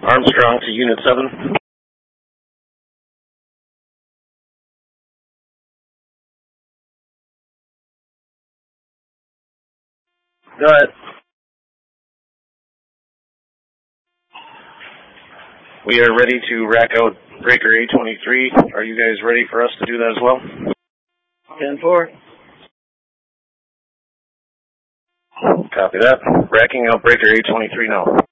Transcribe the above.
Armstrong to Unit 7. Go ahead. We are ready to rack out breaker A23. Are you guys ready for us to do that as well? 10-4. Copy that. Racking out breaker A23 now.